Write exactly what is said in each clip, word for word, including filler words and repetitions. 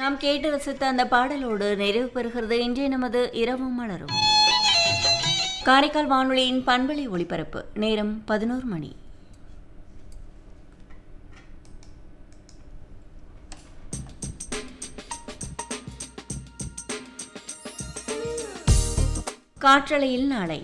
நாம் கேட்டு ரசித்த அந்த பாடலோடு நிறைவு பெறுகிறது இன்றைய நமது இரவும் மலரும். காரைக்கால் வானொலியின் பண்பலை ஒளிபரப்பு நேரம் பதினோரு மணி. காற்றலையில் நாளை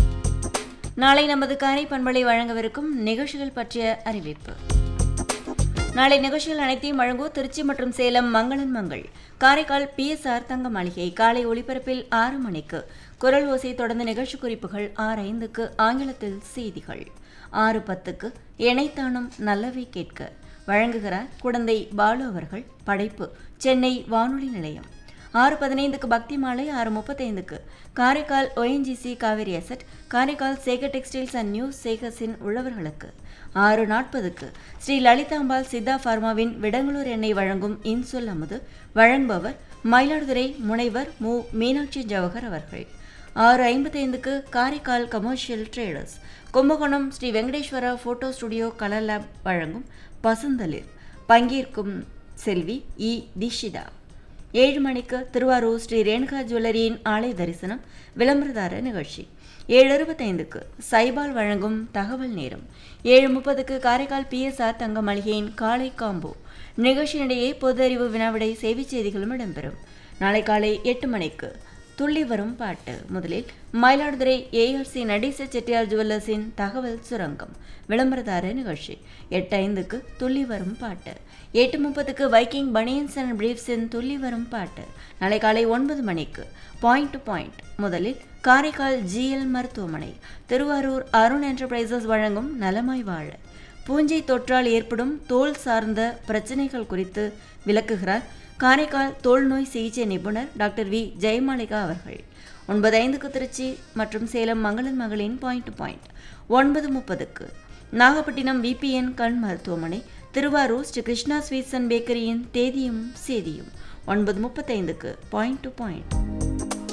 நாளை நமது காரை பண்பலை வழங்கவிருக்கும் நிகழ்ச்சிகள் பற்றிய அறிவிப்பு. நாளை நிகழ்ச்சிகள் அனைத்தையும் வழங்குவோர் திருச்சி மற்றும் சேலம் மங்களன் Mangal, Karaikal B S R தங்க மாளிகை. காலை ஒளிபரப்பில் ஆறு மணிக்கு குரல் ஓசை, தொடர்ந்து நிகழ்ச்சி குறிப்புகள். ஆறு ஐந்துக்கு ஆங்கிலத்தில் செய்திகள். ஆறு பத்துக்கு இணைத்தானும் நல்லவை கேட்க வழங்குகிறார் குடந்தை பாலு அவர்கள். படைப்பு சென்னை வானொலி நிலையம். ஆறு பதினைந்துக்கு பக்தி மாலை. ஆறு முப்பத்தைந்துக்கு Karaikal ONGC Kaveri asset, Karaikal Sekar textiles and news சேகர்ஸின் உழவர்களுக்கு. ஆறு நாற்பதுக்கு ஸ்ரீ லலிதாம்பாள் சித்தா பார்மாவின் விடங்களூர் எண்ணெய் வழங்கும் இன்சொல் அமுது. வழங்குபவர் மயிலாடுதுறை முனைவர் மு மீனாட்சி ஜவஹர் அவர்கள். ஆறு ஐம்பத்தைந்துக்கு Karaikal commercial traders, Kumbakonam Sri Venkateswara photo studio colour lab வழங்கும் பசுந்தளிர். பங்கேற்கும் செல்வி இ தீஷிதா. ஏழு மணிக்கு திருவாரூர் ஸ்ரீ ரேணுகா ஜுவல்லரியின் ஆலய தரிசனம் விளம்பரதார நிகழ்ச்சி. ஏழு இருபத்தைந்துக்கு சைபால் வழங்கும் தகவல் நேரம். ஏழு முப்பதுக்கு காரைக்கால் பி எஸ் ஆர் தங்க மளிகையின் காலை காம்போ நிகழ்ச்சியினிடையே பொது அறிவு வினாவிடை செய்திச் செய்திகளும் இடம்பெறும். நாளை காலை எட்டு மணிக்கு துள்ளி வரும் பாட்டு. முதலில் மயிலாடுதுறை ஏஆர்சி நடேச செட்டியார் ஜுவல்லர்ஸின் தகவல் சுரங்கம் விளம்பரதார நிகழ்ச்சி. எட்டு ஐந்துக்கு துள்ளி வரும் பாட்டு. எட்டு முப்பதுக்கு வைக்கிங் பனியன்ஸ் அண்ட் பிரீஃப்ஸின் துள்ளி வரும் பாட்டு. நாளை காலை ஒன்பது மணிக்கு பாயிண்ட் டு பாயிண்ட். முதலில் காரைக்கால் ஜிஎல் மருத்துவமனை, திருவாரூர் அருண் என்டர்பிரைசஸ் வழங்கும் நலமாய் வாழ. பூஞ்சை தொற்றால் ஏற்படும் தோல் சார்ந்த பிரச்சனைகள் குறித்து விளக்குகிறார் காரைக்கால் தோல் நோய் சிகிச்சை நிபுணர் டாக்டர் வி ஜெயமாலிகா அவர்கள். ஒன்பது ஐந்துக்கு திருச்சி மற்றும் சேலம் மங்களன் மகளின் பாயிண்ட் டு பாயிண்ட். ஒன்பது முப்பதுக்கு நாகப்பட்டினம் விபிஎன் கண் மருத்துவமனை, திருவாரூர் ஸ்ரீ கிருஷ்ணா ஸ்வீட்ஸ் அண்ட் பேக்கரியின் தேதியும் சேதியும். ஒன்பது முப்பத்தைந்துக்கு பாயிண்ட் டு பாயிண்ட்.